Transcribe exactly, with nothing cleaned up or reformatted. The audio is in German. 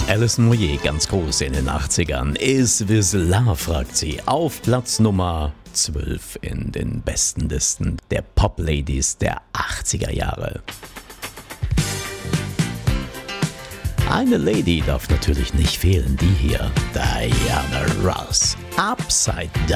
Alison Moyet, ganz groß in den achtzigern. Is this love, fragt sie. Auf Platz Nummer zwölf in den besten Listen der Pop-Ladies der achtziger Jahre. Eine Lady darf natürlich nicht fehlen, die hier, Diana Ross. Upside Down.